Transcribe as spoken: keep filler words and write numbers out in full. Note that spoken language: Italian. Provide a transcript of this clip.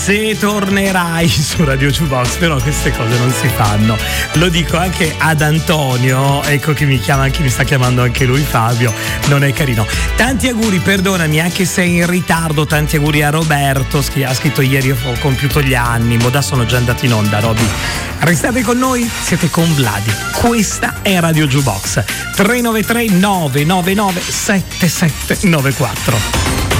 se tornerai su Radio Jukebox, però queste cose non si fanno. Lo dico anche ad Antonio, ecco che mi chiama anche, mi sta chiamando anche lui Fabio, non è carino. Tanti auguri, perdonami anche se in ritardo, tanti auguri a Roberto che ha scritto ieri ho compiuto gli anni, ma da sono già andati in onda. Roby, restate con noi, siete con Vladi, questa è Radio Jukebox. Tre nove tre nove nove nove sette sette nove quattro.